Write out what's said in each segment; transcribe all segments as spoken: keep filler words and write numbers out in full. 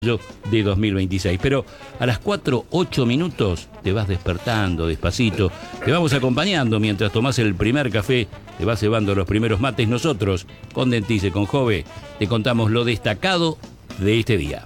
de dos mil veintiséis. Pero a las cuatro, ocho minutos te vas despertando despacito, te vamos acompañando mientras tomás el primer café, te vas cebando los primeros mates. Nosotros, con Dentice, con Jove, te contamos lo destacado de este día.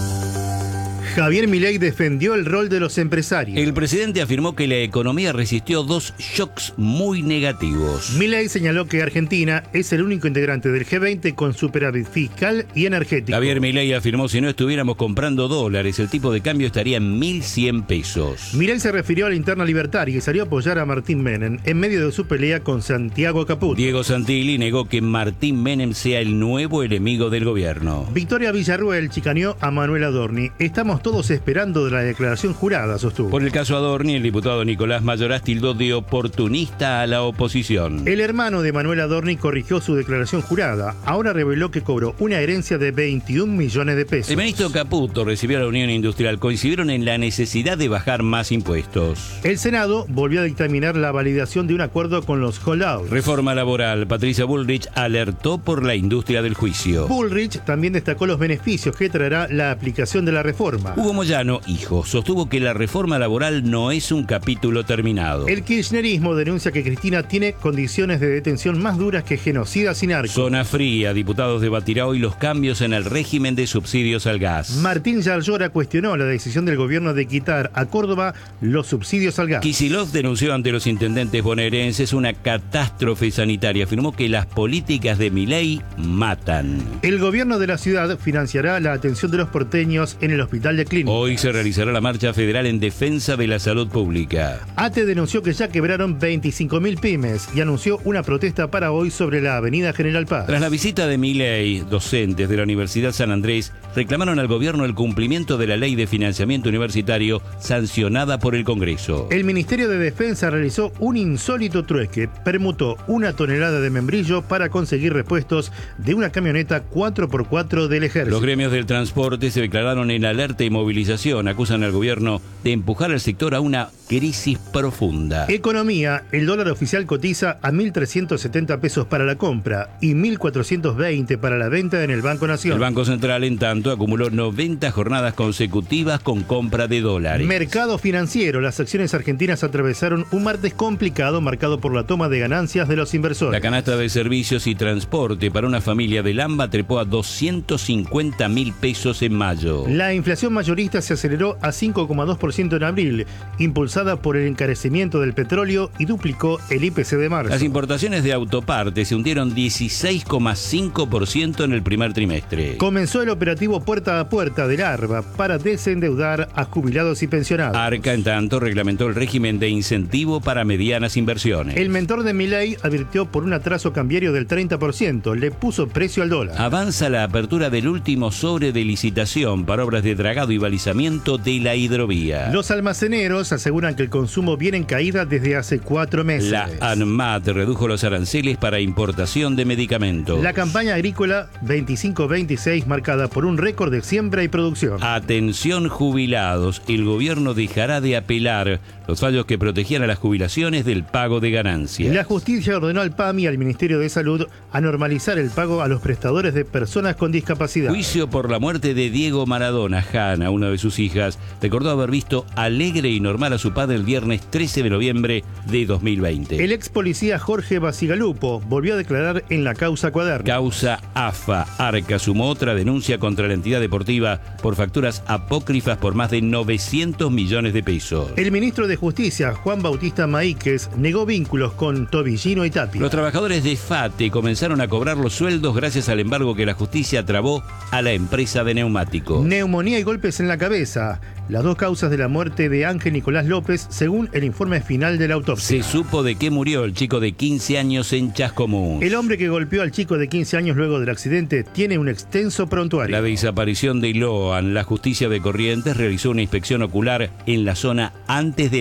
Javier Milei defendió el rol de los empresarios. El presidente afirmó que la economía resistió dos shocks muy negativos. Milei señaló que Argentina es el único integrante del G veinte con superávit fiscal y energético. Javier Milei afirmó: si no estuviéramos comprando dólares, el tipo de cambio estaría en mil cien pesos. Milei se refirió a la interna libertaria y salió a apoyar a Martín Menem en medio de su pelea con Santiago Caputo. Diego Santilli negó que Martín Menem sea el nuevo enemigo del gobierno. Victoria Villarruel chicaneó a Manuel Adorni. Estamos todos esperando de la declaración jurada, sostuvo. Por el caso Adorni, el diputado Nicolás Mayorás tildó de oportunista a la oposición. El hermano de Manuel Adorni corrigió su declaración jurada. Ahora reveló que cobró una herencia de veintiún millones de pesos. El ministro Caputo recibió a la Unión Industrial. Coincidieron en la necesidad de bajar más impuestos. El Senado volvió a dictaminar la validación de un acuerdo con los holdouts. Reforma laboral. Patricia Bullrich alertó por la industria del juicio. Bullrich también destacó los beneficios que traerá la aplicación de la reforma. Hugo Moyano, hijo, sostuvo que la reforma laboral no es un capítulo terminado. El kirchnerismo denuncia que Cristina tiene condiciones de detención más duras que genocidas y narcos. Zona fría. Diputados debatirá hoy los cambios en el régimen de subsidios al gas. Martín Yarlora cuestionó la decisión del gobierno de quitar a Córdoba los subsidios al gas. Kicillof denunció ante los intendentes bonaerenses una catástrofe sanitaria. Afirmó que las políticas de Milei matan. El gobierno de la ciudad financiará la atención de los porteños en el hospital de Clínica. Hoy se realizará la marcha federal en defensa de la salud pública. ATE denunció que ya quebraron veinticinco mil pymes y anunció una protesta para hoy sobre la avenida General Paz. Tras la visita de Milei, docentes de la Universidad San Andrés reclamaron al gobierno el cumplimiento de la ley de financiamiento universitario sancionada por el Congreso. El Ministerio de Defensa realizó un insólito trueque. Permutó una tonelada de membrillo para conseguir repuestos de una camioneta cuatro por cuatro del Ejército. Los gremios del transporte se declararon en alerta y movilización. Acusan al gobierno de empujar al sector a una crisis profunda. Economía. El dólar oficial cotiza a mil trescientos setenta pesos para la compra y mil cuatrocientos veinte para la venta en el Banco Nación. El Banco Central, en tanto, acumuló noventa jornadas consecutivas con compra de dólares. Mercado financiero. Las acciones argentinas atravesaron un martes complicado marcado por la toma de ganancias de los inversores. La canasta de servicios y transporte para una familia de Lamba trepó a doscientos cincuenta mil pesos en mayo. La inflación mayorista se aceleró a cinco coma dos por ciento en abril, impulsada por el encarecimiento del petróleo, y duplicó el I P C de marzo. Las importaciones de autopartes se hundieron dieciséis coma cinco por ciento en el primer trimestre. Comenzó el operativo Puerta a Puerta del ARBA para desendeudar a jubilados y pensionados. Arca, en tanto, reglamentó el régimen de incentivo para medianas inversiones. El mentor de Milei advirtió por un atraso cambiario del treinta por ciento, le puso precio al dólar. Avanza la apertura del último sobre de licitación para obras de dragado y balizamiento de la hidrovía. Los almaceneros aseguran que el consumo viene en caída desde hace cuatro meses. La ANMAT redujo los aranceles para importación de medicamentos. La campaña agrícola veinticinco veintiséis marcada por un récord de siembra y producción. Atención jubilados, el gobierno dejará de apelar los fallos que protegían a las jubilaciones del pago de ganancias. La justicia ordenó al P A M y al Ministerio de Salud a normalizar el pago a los prestadores de personas con discapacidad. Juicio por la muerte de Diego Maradona. Hanna, una de sus hijas, recordó haber visto alegre y normal a su padre el viernes trece de noviembre de dos mil veinte. El ex policía Jorge Basigalupo volvió a declarar en la causa Cuaderno. Causa AFA. Arca sumó otra denuncia contra la entidad deportiva por facturas apócrifas por más de novecientos millones de pesos. El ministro de Justicia, Juan Bautista Maíquez, negó vínculos con Tobillino y Tapia. Los trabajadores de FATE comenzaron a cobrar los sueldos gracias al embargo que la justicia trabó a la empresa de neumáticos. Neumonía y golpes en la cabeza. Las dos causas de la muerte de Ángel Nicolás López, según el informe final de la autopsia. Se supo de qué murió el chico de quince años en Chascomús. El hombre que golpeó al chico de quince años luego del accidente tiene un extenso prontuario. La desaparición de Loan. La justicia de Corrientes realizó una inspección ocular en la zona antes del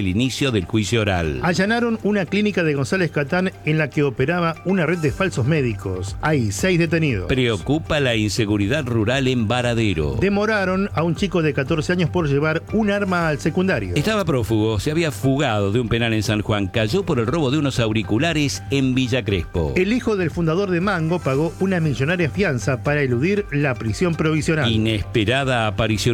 el inicio del juicio oral. Allanaron una clínica de González Catán en la que operaba una red de falsos médicos. Hay seis detenidos. Preocupa la inseguridad rural en Varadero. Demoraron a un chico de catorce años por llevar un arma al secundario. Estaba prófugo, se había fugado de un penal en San Juan, cayó por el robo de unos auriculares en Villa Crespo. El hijo del fundador de Mango pagó una millonaria fianza para eludir la prisión provisional. Inesperada aparición